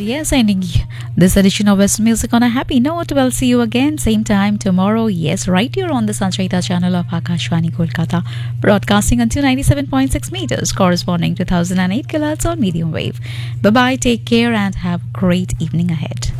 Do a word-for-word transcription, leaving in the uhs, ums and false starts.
yes, ending this edition of West Music on a happy note. We'll see you again, same time tomorrow. Yes, right here on the Sanchita channel of Akashvani Kolkata, broadcasting on two ninety-seven point six meters, corresponding to one thousand eight kilohertz on medium wave. Bye bye, take care, and have a great evening ahead.